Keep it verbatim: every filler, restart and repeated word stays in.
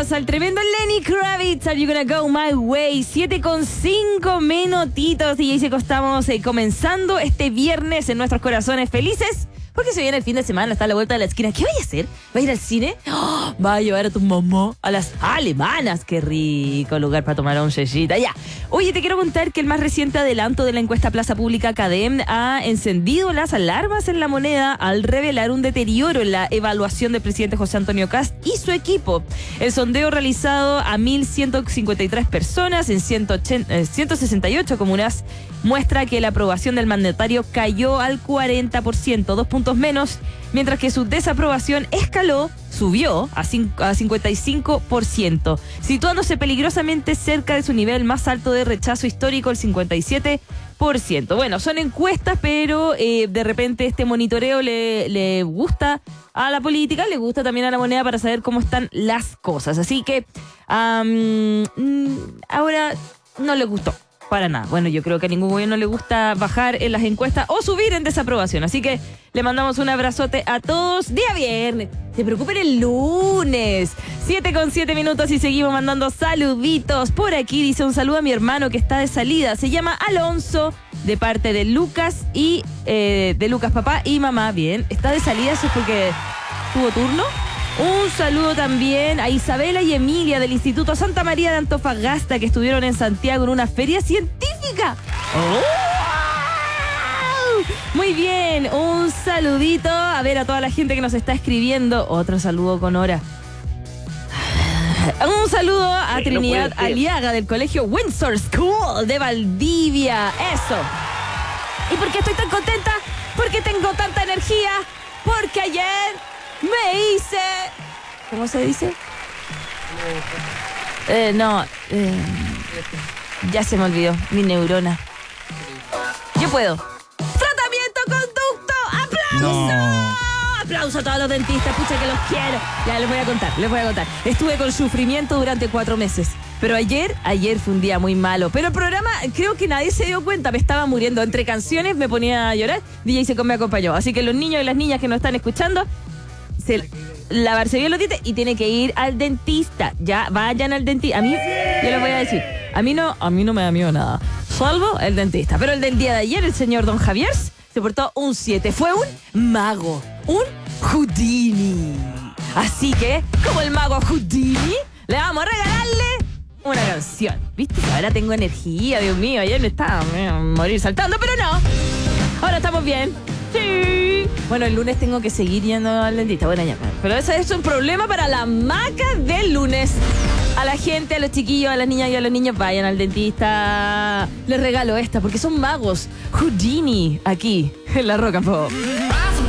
Bienvenidos al tremendo Lenny Kravitz. Are you gonna go my way? siete con cinco minutitos. Y ahí se estamos eh, comenzando este viernes en nuestros corazones felices. Porque se viene el fin de semana, está a la vuelta de la esquina. ¿Qué vaya a hacer? ¿Va a ir al cine? ¡Oh! ¿Va a llevar a tu mamá a las alemanas? ¡Qué rico lugar para tomar un yeyita! Ya. Oye, te quiero contar que el más reciente adelanto de la encuesta Plaza Pública Cadem ha encendido las alarmas en La Moneda al revelar un deterioro en la evaluación del presidente José Antonio Kast y su equipo. El sondeo realizado a mil ciento cincuenta y tres personas en ciento sesenta y ocho comunas muestra que la aprobación del mandatario cayó al cuarenta por ciento, dos puntos menos, mientras que su desaprobación escaló, subió a cincuenta y cinco por ciento, situándose peligrosamente cerca de su nivel más alto de rechazo histórico, el cincuenta y siete por ciento. Bueno, son encuestas, pero eh, de repente este monitoreo le, le gusta a la política, le gusta también a La Moneda para saber cómo están las cosas. Así que um, ahora no le gustó. Para nada. Bueno, yo creo que a ningún gobierno le gusta bajar en las encuestas o subir en desaprobación. Así que le mandamos un abrazote a todos. Día viernes. Se preocupen el lunes. siete con siete minutos y seguimos mandando saluditos. Por aquí dice un saludo a mi hermano que está de salida. Se llama Alonso, de parte de Lucas y eh, de Lucas papá y mamá. Bien, está de salida, eso es porque tuvo turno. Un saludo también a Isabela y Emilia del Instituto Santa María de Antofagasta, que estuvieron en Santiago en una feria científica. ¡Oh! Muy bien, un saludito a ver a toda la gente que nos está escribiendo. Otro saludo con hora. Un saludo a Trinidad no Aliaga del colegio Windsor School de Valdivia. Eso. ¿Y por qué estoy tan contenta? Porque tengo tanta energía. Porque ayer me hice... ¿Cómo se dice? Eh, no, eh, ya se me olvidó, mi neurona. Yo puedo. ¡Tratamiento conducto! ¡Aplauso! No. ¡Aplauso a todos los dentistas! Pucha que los quiero. Ya, les voy a contar, les voy a contar. Estuve con sufrimiento durante cuatro meses. Pero ayer, ayer fue un día muy malo. Pero el programa, creo que nadie se dio cuenta. Me estaba muriendo. Entre canciones me ponía a llorar. D J Secom me acompañó. Así que los niños y las niñas que nos están escuchando... Se, lavarse bien los dientes y tiene que ir al dentista. Ya, vayan al dentista. A mí, yo les voy a decir, a mí no, a mí no me da miedo nada. Salvo el dentista. Pero el del día de ayer, el señor Don Javier, se portó un siete. Fue un mago, un Houdini. Así que, como el mago Houdini, le vamos a regalarle una canción. ¿Viste? Ahora tengo energía, Dios mío. Ayer me estaba a morir saltando, pero no. Ahora estamos bien. Sí. Bueno, el lunes tengo que seguir yendo al dentista. Bueno, ya. Pero ese es un problema para la maca del lunes. A la gente, a los chiquillos, a las niñas y a los niños, vayan al dentista. Les regalo esta porque son magos. Houdini, aquí, en la Rock and Pop.